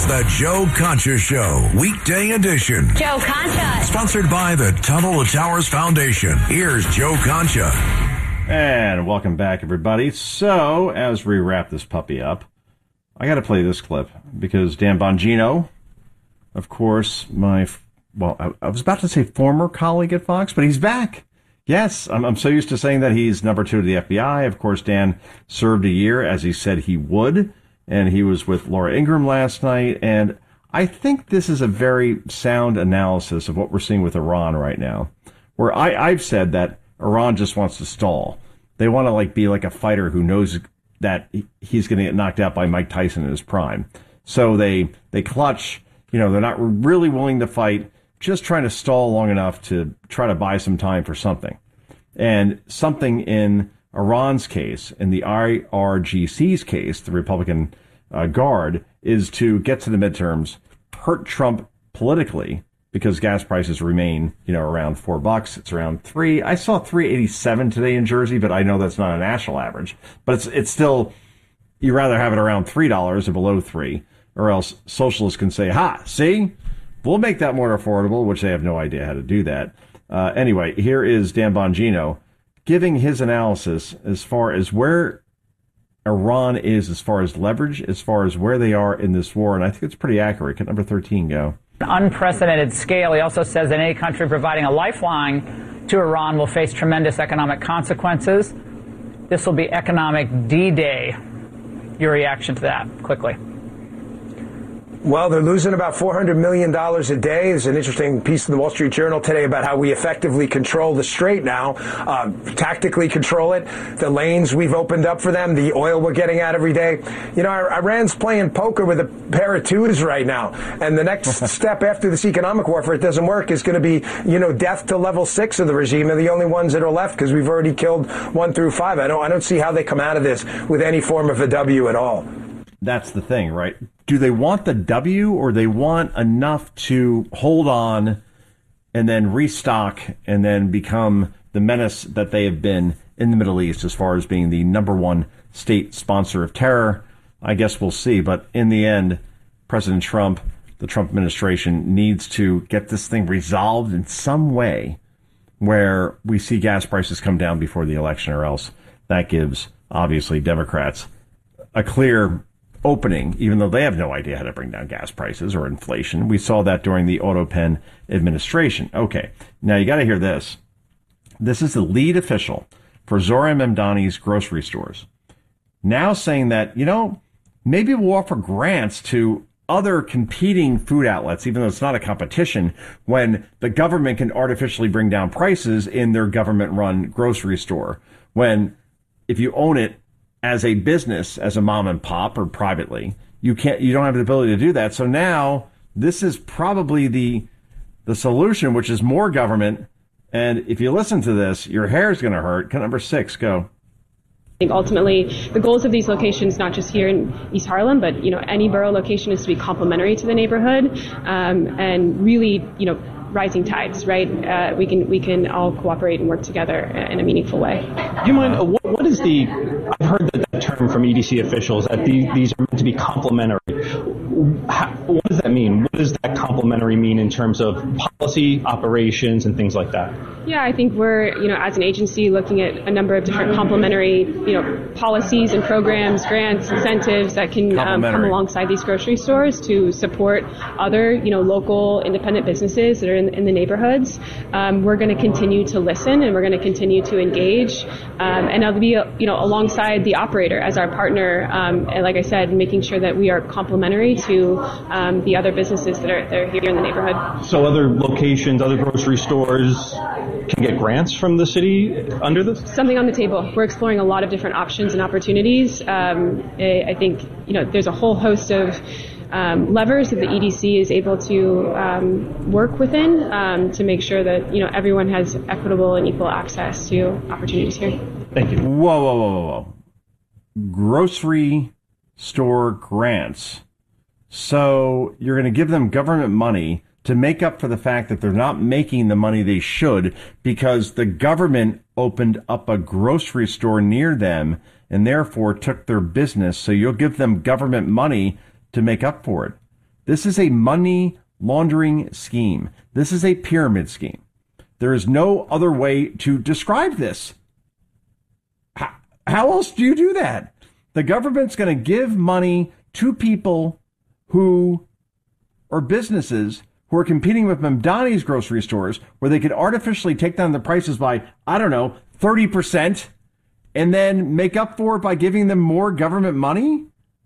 It's the Joe Concha Show, weekday edition. Joe Concha. Sponsored by the Tunnel to Towers Foundation. Here's Joe Concha. And welcome back, everybody. So, as we wrap this puppy up, I got to play this clip because Dan Bongino, of course, I was about to say former colleague at Fox, but he's back. Yes, I'm so used to saying that he's number 2 to the FBI. Of course, Dan served a year, as he said he would, and he was with Laura Ingraham last night. And I think this is a very sound analysis of what we're seeing with Iran right now, where I've said that Iran just wants to stall. They want to be like a fighter who knows that he's going to get knocked out by Mike Tyson in his prime. So they clutch, they're not really willing to fight, just trying to stall long enough to try to buy some time for something. And something in Iran's case, in the IRGC's case, the Republican Guard, is to get to the midterms, hurt Trump politically, because gas prices remain, around $4. It's around $3. I saw $3.87 today in Jersey, but I know that's not a national average. But it's still, you'd rather have it around $3 or below $3, or else socialists can say, "Ha, see, we'll make that more affordable," which they have no idea how to do that. Anyway, here is Dan Bongino giving his analysis as far as where Iran is, as far as leverage, as far as where they are in this war, and I think it's pretty accurate. Can number 13 go? Unprecedented scale. He also says that any country providing a lifeline to Iran will face tremendous economic consequences. This will be economic D-Day. Your reaction to that, quickly. Well, they're losing about $400 million a day. There's an interesting piece in the Wall Street Journal today about how we effectively control the Strait now, tactically control it, the lanes we've opened up for them, the oil we're getting out every day. Iran's playing poker with a pair of twos right now. And the next step after this economic warfare, it doesn't work, is going to be, death to level 6 of the regime. They're the only ones that are left because we've already killed 1 through 5. I don't see how they come out of this with any form of a W at all. That's the thing, right? Do they want the W, or they want enough to hold on and then restock and then become the menace that they have been in the Middle East as far as being the number 1 state sponsor of terror? I guess we'll see. But in the end, President Trump, the Trump administration, needs to get this thing resolved in some way where we see gas prices come down before the election, or else that gives, obviously, Democrats a clear opening, even though they have no idea how to bring down gas prices or inflation. We saw that during the Otto Penn administration. Okay, now you got to hear this. This is the lead official for Zohran Mamdani's grocery stores, now saying that, maybe we'll offer grants to other competing food outlets, even though it's not a competition, when the government can artificially bring down prices in their government-run grocery store. When, if you own it as a business, as a mom and pop or privately, you don't have the ability to do that. So now this is probably the solution, which is more government. And if you listen to this, your hair is going to hurt. Number 6, go. I think ultimately the goals of these locations, not just here in East Harlem, but any borough location, is to be complementary to the neighborhood, and really rising tides, right? We can all cooperate and work together in a meaningful way. Do you mind, what is I've heard that term from EDC officials, that these are meant to be complementary. What does that mean? What does that complementary mean in terms of policy, operations, and things like that? Yeah, I think we're, as an agency, looking at a number of different complementary, policies and programs, grants, incentives that can come alongside these grocery stores to support other, local independent businesses that are in the neighborhoods. We're going to continue to listen, and we're going to continue to engage, and that'll be, alongside the operator as our partner, and like I said, making sure that we are complementary to the other businesses that are here in the neighborhood. So other locations, other grocery stores can get grants from the city under this? Something on the table. We're exploring a lot of different options and opportunities. I think, there's a whole host of levers that the EDC is able to work within to make sure that, everyone has equitable and equal access to opportunities here. Thank you. Whoa. Grocery store grants. So you're going to give them government money to make up for the fact that they're not making the money they should because the government opened up a grocery store near them and therefore took their business. So you'll give them government money to make up for it. This is a money laundering scheme. This is a pyramid scheme. There is no other way to describe this. How else do you do that? The government's going to give money to people who are businesses who are competing with Mamdani's grocery stores, where they could artificially take down the prices by, 30%, and then make up for it by giving them more government money?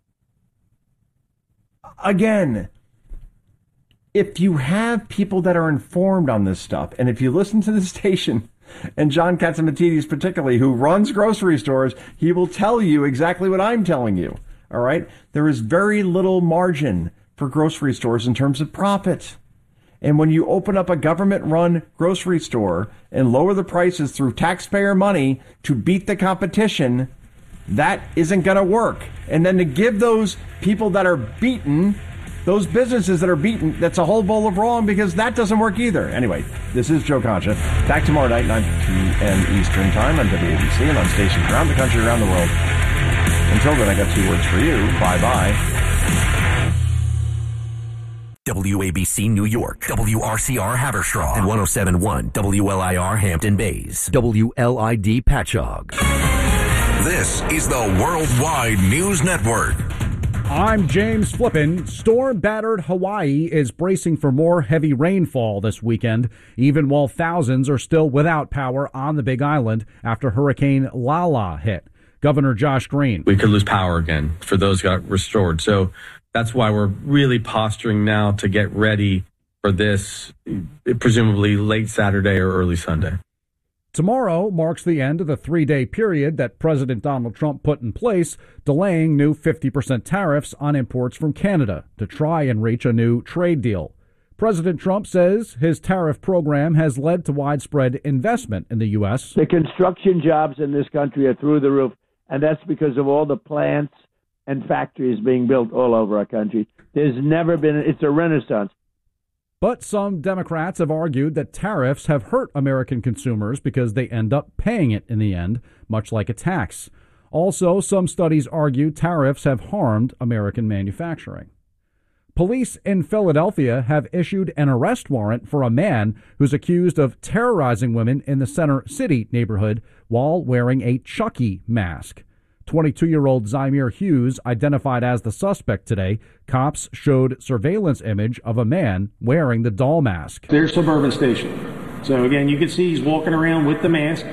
Again, if you have people that are informed on this stuff, and if you listen to the station, and John Catsimatidis particularly, who runs grocery stores, he will tell you exactly what I'm telling you. All right? There is very little margin for grocery stores in terms of profit. And when you open up a government-run grocery store and lower the prices through taxpayer money to beat the competition, that isn't going to work. And then to give those people that are beaten, those businesses that are beaten, that's a whole bowl of wrong, because that doesn't work either. Anyway, this is Joe Concha. Back tomorrow night, 9 p.m. Eastern Time on WABC and on stations around the country, around the world. Until then, I got 2 words for you. Bye-bye. WABC New York, WRCR Haverstraw, and 107.1 WLIR Hampton Bays, WLID Patchogue. This is the Worldwide News Network. I'm James Flippin. Storm-battered Hawaii is bracing for more heavy rainfall this weekend, even while thousands are still without power on the Big Island after Hurricane Lala hit. Governor Josh Green. We could lose power again for those who got restored. So that's why we're really posturing now to get ready for this, presumably late Saturday or early Sunday. Tomorrow marks the end of the 3-day period that President Donald Trump put in place, delaying new 50% tariffs on imports from Canada to try and reach a new trade deal. President Trump says his tariff program has led to widespread investment in the U.S. The construction jobs in this country are through the roof, and that's because of all the plants and factories being built all over our country. There's never been, it's a renaissance. But some Democrats have argued that tariffs have hurt American consumers because they end up paying it in the end, much like a tax. Also, some studies argue tariffs have harmed American manufacturing. Police in Philadelphia have issued an arrest warrant for a man who's accused of terrorizing women in the Center City neighborhood while wearing a Chucky mask. 22-year-old Zymir Hughes identified as the suspect today. Cops showed surveillance image of a man wearing the doll mask. There's Suburban Station. So again, you can see he's walking around with the mask,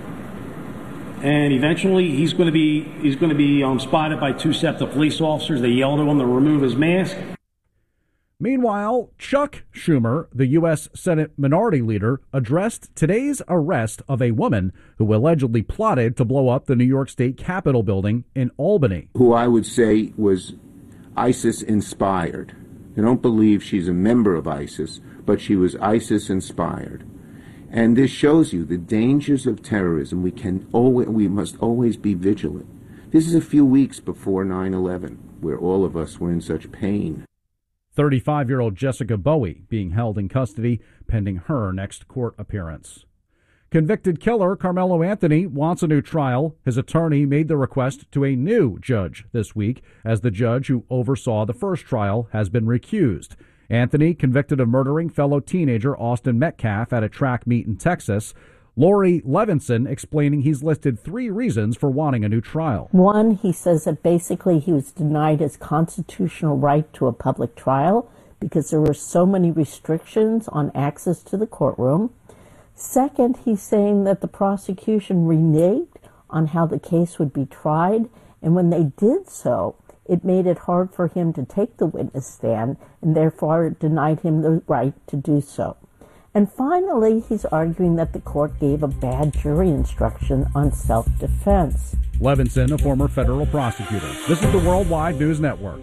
and eventually he's going to be spotted by 2 sets of police officers. They yelled at him to remove his mask. Meanwhile, Chuck Schumer, the U.S. Senate Minority Leader, addressed today's arrest of a woman who allegedly plotted to blow up the New York State Capitol building in Albany. Who I would say was ISIS-inspired. I don't believe she's a member of ISIS, but she was ISIS-inspired. And this shows you the dangers of terrorism. We must always be vigilant. This is a few weeks before 9/11, where all of us were in such pain. 35-year-old Jessica Bowie being held in custody pending her next court appearance. Convicted killer Carmelo Anthony wants a new trial. His attorney made the request to a new judge this week, as the judge who oversaw the first trial has been recused. Anthony, convicted of murdering fellow teenager Austin Metcalf at a track meet in Texas. Lori Levinson explaining he's listed 3 reasons for wanting a new trial. One, he says that basically he was denied his constitutional right to a public trial because there were so many restrictions on access to the courtroom. Second, he's saying that the prosecution reneged on how the case would be tried, and when they did so, it made it hard for him to take the witness stand and therefore denied him the right to do so. And finally, he's arguing that the court gave a bad jury instruction on self-defense. Levinson, a former federal prosecutor. This is the Worldwide News Network.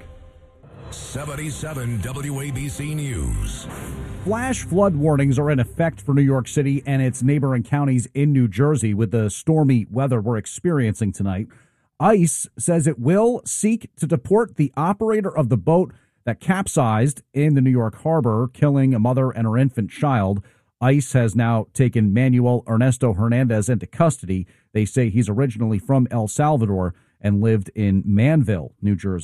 77 WABC News. Flash flood warnings are in effect for New York City and its neighboring counties in New Jersey with the stormy weather we're experiencing tonight. ICE says it will seek to deport the operator of the boat that capsized in the New York harbor, killing a mother and her infant child. ICE has now taken Manuel Ernesto Hernandez into custody. They say he's originally from El Salvador and lived in Manville, New Jersey.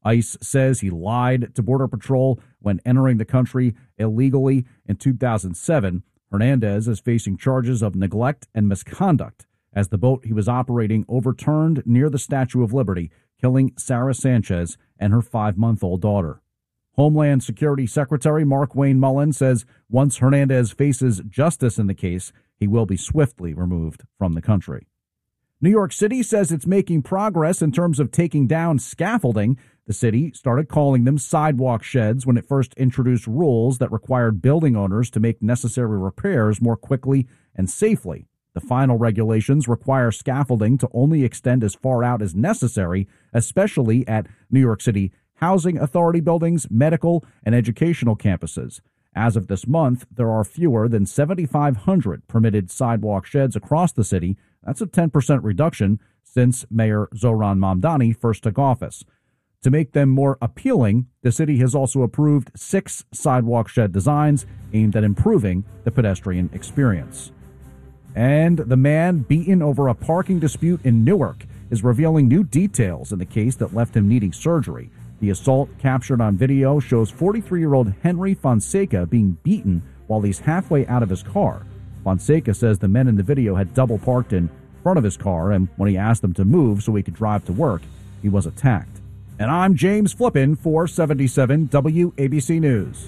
ICE says he lied to Border Patrol when entering the country illegally in 2007. Hernandez is facing charges of neglect and misconduct as the boat he was operating overturned near the Statue of Liberty, killing Sarah Sanchez and her 5-month-old daughter. Homeland Security Secretary Mark Wayne Mullen says once Hernandez faces justice in the case, he will be swiftly removed from the country. New York City says it's making progress in terms of taking down scaffolding. The city started calling them sidewalk sheds when it first introduced rules that required building owners to make necessary repairs more quickly and safely. The final regulations require scaffolding to only extend as far out as necessary, especially at New York City housing authority buildings, medical, and educational campuses. As of this month, there are fewer than 7,500 permitted sidewalk sheds across the city. That's a 10% reduction since Mayor Zohran Mamdani first took office. To make them more appealing, the city has also approved 6 sidewalk shed designs aimed at improving the pedestrian experience. And the man beaten over a parking dispute in Newark is revealing new details in the case that left him needing surgery. The assault captured on video shows 43-year-old Henry Fonseca being beaten while he's halfway out of his car. Fonseca says the men in the video had double parked in front of his car, and when he asked them to move so he could drive to work, he was attacked. And I'm James Flippin for 77 WABC News.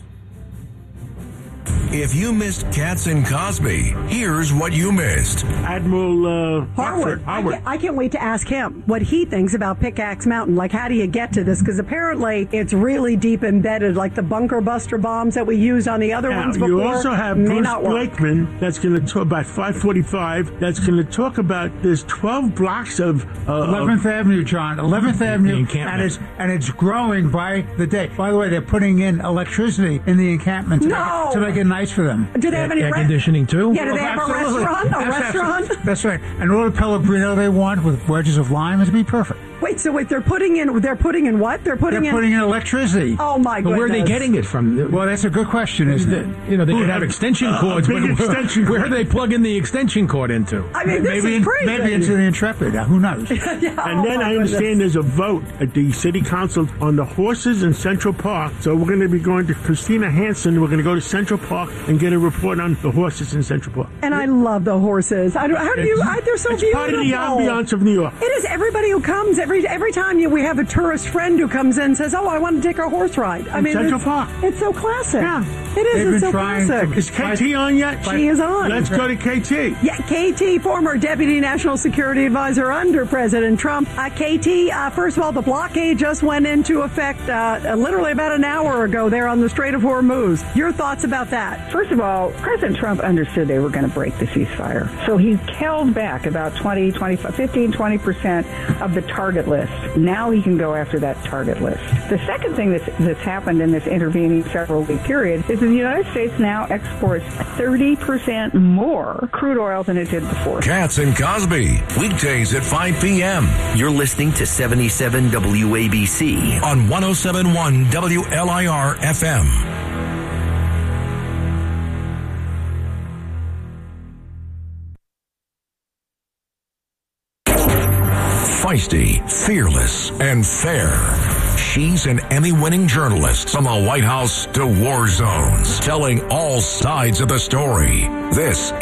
If you missed Katz and Cosby, here's what you missed. Admiral Harwood. I can't wait to ask him what he thinks about Pickaxe Mountain. Like, how do you get to this? Because apparently it's really deep embedded, like the bunker buster bombs that we used on the other ones before. You also have Bruce Blakeman that's going to talk about 545. That's going to talk about there's 12 blocks of 11th Avenue, John. 11th Avenue, and it's growing by the day. By the way, they're putting in electricity in the encampment to make it nice for them. Do they have any air conditioning too? Yeah, do they have a restaurant? That's right. And all the Pellegrino they want with wedges of lime is be perfect. Wait, so they're putting in what? They're putting in electricity. Oh my goodness. But where are they getting it from? Well, that's a good question, isn't it? You know, they could have extension cords. Where are they plugging the extension cord into? I mean, this is crazy. Maybe into the Intrepid. Who knows? And then I understand there's a vote at the city council on the horses in Central Park. So we're going to be going to Christina Hansen. We're going to go to Central Park and get a report on the horses in Central Park. And I love the horses. They're so beautiful. It's part of the ambiance of New York. It is. Everybody who comes, every time we have a tourist friend who comes in and says, "Oh, I want to take a horse ride." I mean, Central Park. It's so classic. Yeah, it is. It's so classic. Is KT on yet? She is on. Let's go to KT. Yeah, KT, former Deputy National Security Advisor under President Trump. KT, first of all, the blockade just went into effect literally about an hour ago there on the Strait of Hormuz. Your thoughts about that? First of all, President Trump understood they were going to break the ceasefire. So he held back about 15-20% of the target list. Now he can go after that target list. The second thing that's happened in this intervening several-week period is that the United States now exports 30% more crude oil than it did before. Katz and Cosby, weekdays at 5 p.m. You're listening to 77 WABC on 107.1 WLIR FM. Feisty, fearless, and fair. She's an Emmy-winning journalist from the White House to war zones, telling all sides of the story. This